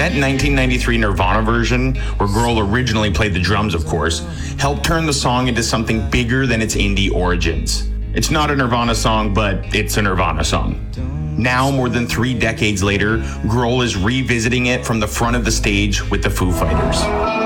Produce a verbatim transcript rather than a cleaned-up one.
That nineteen ninety-three Nirvana version, where Grohl originally played the drums, of course, helped turn the song into something bigger than its indie origins. It's not a Nirvana song, but it's a Nirvana song. Now, more than three decades later, Grohl is revisiting it from the front of the stage with the Foo Fighters.